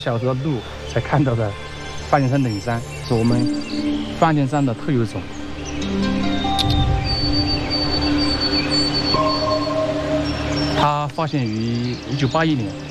小时候路才看到的发现山冷杉，是我们发现山的特有种。它发现于1981年。